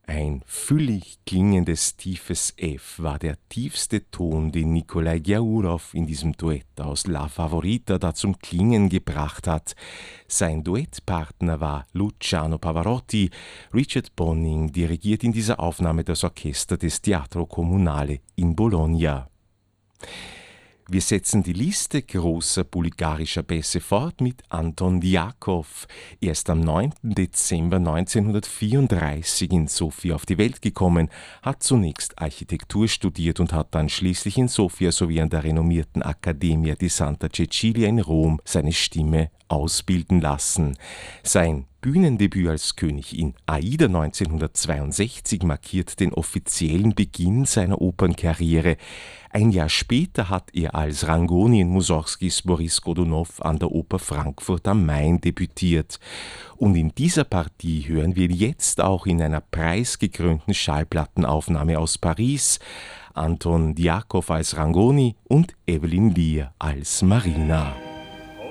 Ein füllig klingendes tiefes F war der tiefste Ton, den Nikolai Gerulov in diesem Duett aus La Favorita da zum Klingen gebracht hat. Sein Duettpartner war Luciano Pavarotti. Richard Bonning dirigiert in dieser Aufnahme das Orchester des Teatro Comunale in Bologna. Wir setzen die Liste großer bulgarischer Bässe fort mit Anton Djakow. Er ist am 9. Dezember 1934 in Sofia auf die Welt gekommen, hat zunächst Architektur studiert und hat dann schließlich in Sofia sowie an der renommierten Accademia di Santa Cecilia in Rom seine Stimme ausbilden lassen. Sein Bühnendebüt als König in Aida 1962 markiert den offiziellen Beginn seiner Opernkarriere. Ein Jahr später hat er als Rangoni in Mussorgskis Boris Godunow an der Oper Frankfurt am Main debütiert. Und in dieser Partie hören wir jetzt auch in einer preisgekrönten Schallplattenaufnahme aus Paris Anton Djakow als Rangoni und Evelyn Lear als Marina.